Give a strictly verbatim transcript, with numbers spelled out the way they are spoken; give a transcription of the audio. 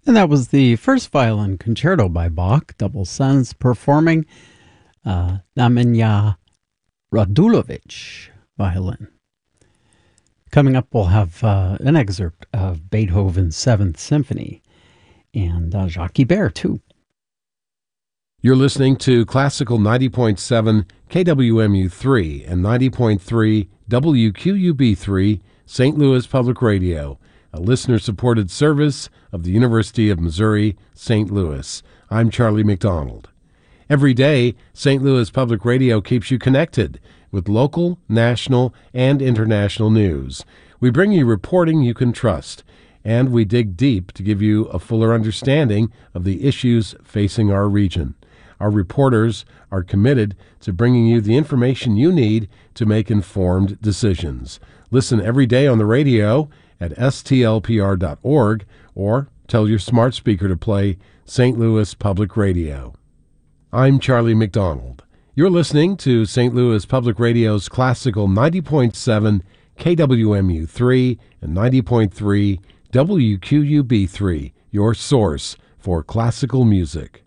And that was the first violin concerto by Bach, Double Sons, performing uh, Nemanja Radulović violin. Coming up, we'll have uh, an excerpt of Beethoven's Seventh Symphony and uh, Jacques Ibert, too. You're listening to Classical ninety point seven K W M U three and ninety point three W Q U B three, Saint Louis Public Radio, a listener-supported service of the University of Missouri, Saint Louis. I'm Charlie McDonald. Every day, Saint Louis Public Radio keeps you connected with local, national, and international news. We bring you reporting you can trust, and we dig deep to give you a fuller understanding of the issues facing our region. Our reporters are committed to bringing you the information you need to make informed decisions. Listen every day on the radio at S T L P R dot org or tell your smart speaker to play Saint Louis Public Radio. I'm Charlie McDonald. You're listening to Saint Louis Public Radio's Classical ninety point seven K W M U three and ninety point three W Q U B three, your source for classical music.